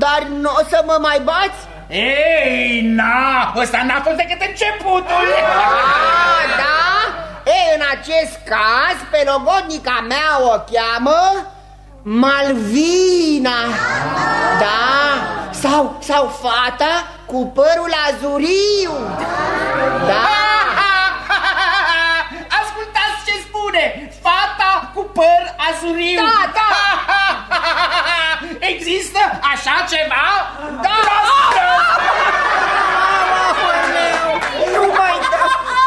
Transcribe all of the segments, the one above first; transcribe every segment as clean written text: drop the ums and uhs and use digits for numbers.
Dar nu o să mă mai bați? Ei, ăsta n-a fost decât începutul. Da? Ei, în acest caz, pe logodnica mea o cheamă Malvina. Da? Sau fata cu părul azuriu. Da? Ascultați ce spune! Fata cu păr azuriu. Da. Există așa ceva? Da! Nu mai da!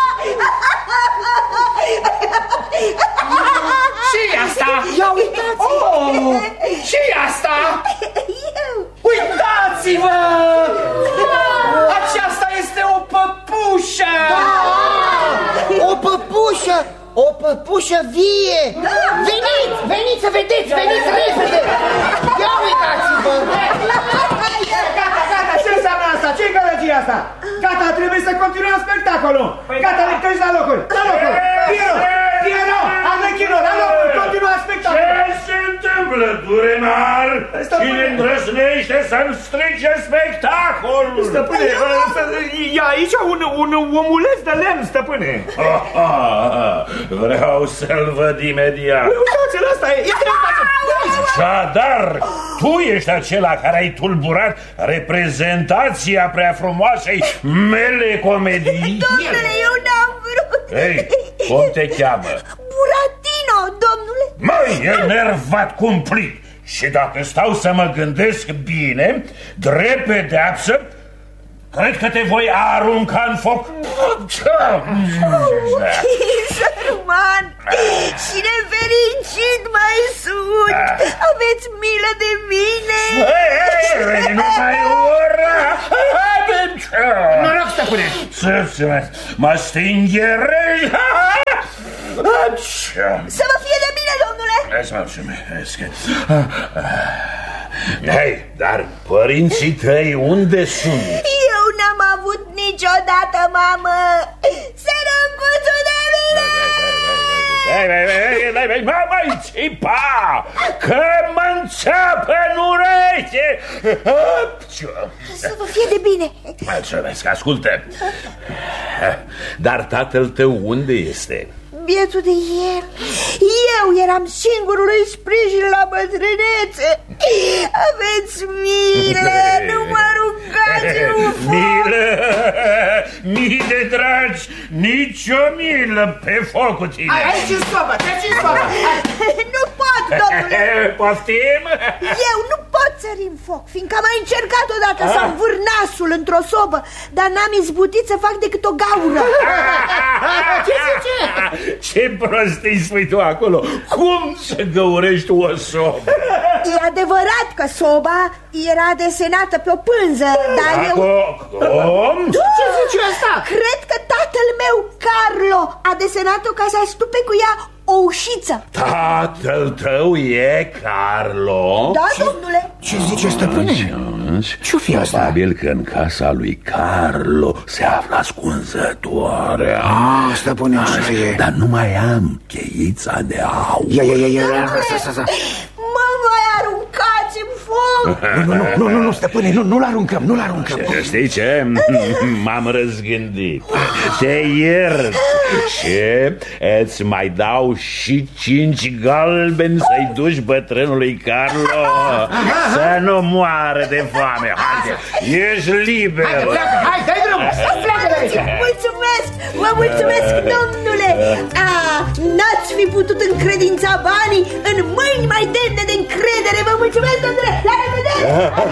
Ce-i asta? Ia uitați! Ce-i asta? Eu! Uitați-vă! Aceasta este o păpușă! Da! O păpușă! O păpușă vie! Da. Veniți să vedeți! Veniți repede! Ia uitați-vă! Gata, ce înseamnă asta? Ce-i gălăgia asta? Gata, trebuie să continuăm spectacolul! Gata, lectări la locuri! La locuri! Piero! Arlechino, la locuri! Continua spectacolul! Ce se întâmplă, Durenar? Cine îndrăznește să-mi strice spectacolul? Stăpâne, e aici un omuleț de lemn, stăpâne! Vreau să-l văd imediat. Uitați-l, ăsta e! Așadar, tu ești acela care ai tulburat reprezentația prea frumoasei mele comedii? Domnule, eu n-am vrut. Ei, cum te cheamă? Buratino, domnule. Măi, e nervat cumplit. Și dacă stau să mă gândesc bine, drept pedeapsă, cred că te voi arunca în foc. Sărman și nefericit mai sunt. Aveți milă de mine. Nu mai ura. Noroc, stăpâne. Mă stingherești. Să vă fie de bine, domnule. Îți mulțumesc. Hei, dar părinții tăi unde sunt? Eu n-am avut niciodată mamă. Sărăcuțul de mine. Mai țipa, că mă înțeapă în ureche. Să vă fie de bine. Mulțumesc, ascultă. Dar tatăl tău unde este? Bietul de el. Eu eram singurului sprijin la bătrânețe. Aveți milă, nu mă aruncați în foc. Mile dragi, nicio milă pe foc cu tine. Aici în sobă, treci în sobă. Nu pot, domnule. Poftim? Eu nu pot sări în foc, fiindcă am mai încercat odată să învâr nasul într-o sobă, dar n-am izbutit să fac decât o gaură. Ce zice? Ce prostii spui tu acolo? Cum să găurești o sobă? E adevărat că soba era desenată pe o pânză, dar eu... Cum? Ce zice asta? Cred că tatăl meu, Carlo, a desenat-o ca să astupe cu ea o ușiță. Tatăl tău e Carlo? Da, domnule. Ce zice, stăpâne? Ce-o fi asta? Probabil că în casa lui Carlo se află ascunzătoarea. Stăpâne, așa e. Dar nu mai am cheița de aur. Ia. Mă mai aruncați în foc. Nu, stăpâne, nu-l aruncăm, Știi ce? M-am răzgândit. Te iert și îți mai dau și 5 galbeni să-i duci bătrânului Carlo să nu moară de foame. Haide, ești liber. Hai, dai drumul, pleacă de aici. Vă mulțumesc, domnule. N-ați fi putut încredința banii în mâini mai demne de încredere. Vă mulțumesc, domnule. La revedere.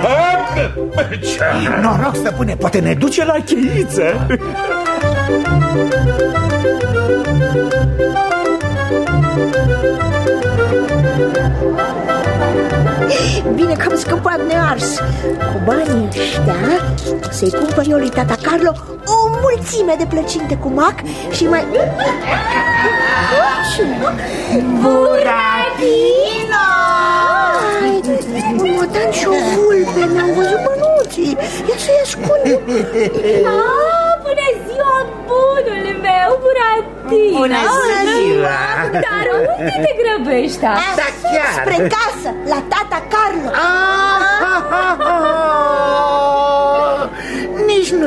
Noroc, stăpâne, poate ne duce la cheiță. Bine că am scăpat nears. Cu banii ăștia să-i cumpăr eu lui tata Carlo o mulțime de plăcinte cu mac și mai... Buratino! Un motan și o vulpe, mi-am văzut bănuții. Ia să-i ascund. Bună ziua, bunul meu, Buratino. Bună ziua. Dar unde te grăbești? Da, chiar. Spre casă, la tata Carlo.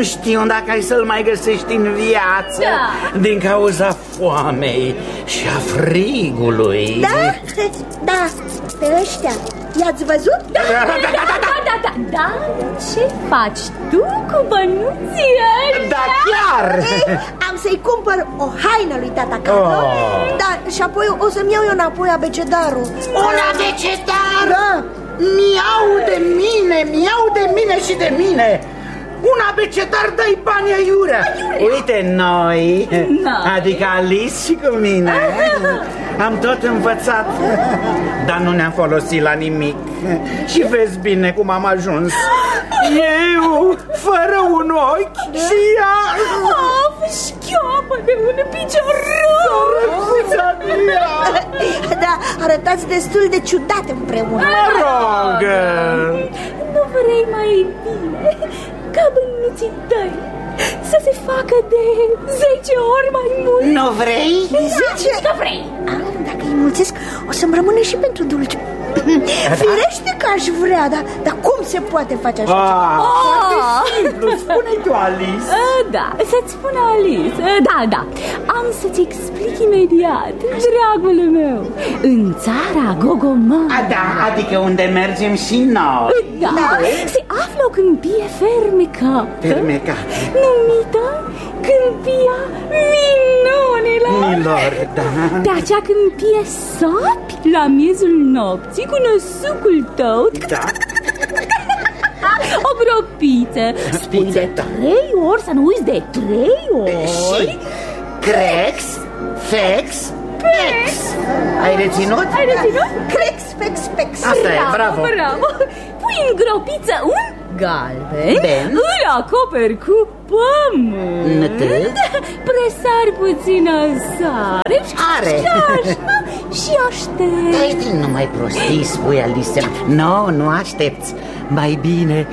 Nu știu dacă ai să-l mai găsești în viață. Da. Din cauza foamei și a frigului. Da? Da, pe ăștia i-ați văzut? Da. Dar ce faci tu cu bănuții ăștia? Da, chiar! Ei, am să-i cumpăr o haină lui tata Carlo. Da, și apoi o să-mi iau eu înapoi abecedarul. Un abecedar! Da. Mi-au de mine și de mine. Un abecedar dă-i bani aiurea. Uite noi, Da. adică Alice și cu mine, am tot învățat, dar nu ne-am folosit la nimic. Și vezi bine cum am ajuns. Eu, fără un ochi și ea... Of, șchioapă de un picior rău! Da, arătați destul de ciudat împreună. Mă rog! Nu vrei mai bine ca bănuții tăi să se facă de 10 ori mai mult? Nu vrei? Zice? Că vrei! Dacă îi mulțesc, o să-mi rămână și pentru dulce. Firește că aș vrea, dar cum se poate face așa ceva? Foarte simplu, spune tu, Alice. Da, să-ți spun Alice. Da, am să-ți explic imediat, dragul meu. În țara Gogoma, Da, adică unde mergem și noi. da, se află o câmpie fermecată, Fermecată. numită Câmpia Milor, da. Pe acea câmpie sapi la miezul nopții cu năsucul tău, Da. o gropiță. Spui de 3 ori, să nu uiți de 3 ori. Crex, fex, pex. Ai reținut? Ai reținut? Crex, fex, pex. Asta e, bravo. Pui în gropiță un galben, Ben. îl acoperi cu pământ, presari puțină sare Are. și aștept. Dai, nu mai prostii, spui Alice. Nu aștepți. Mai bine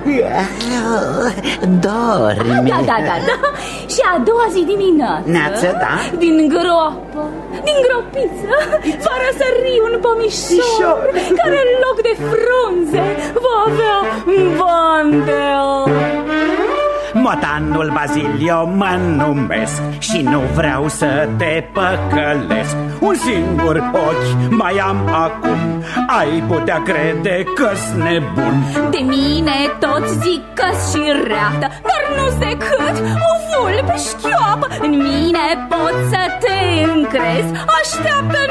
dormi. Da. Și a doua zi dimineață, Neață, da. din groapă, din gropiță, va răsări un pomișor care în loc de frunze va avea bandel. Motanul Bazilio mă numesc și nu vreau să te păcălesc. Un singur ochi mai am acum, ai putea crede că-s nebun. De mine toți zic că-s și reată, dar nu-s decât o vulpe șchioapă. În mine poți să te încrezi, așteaptă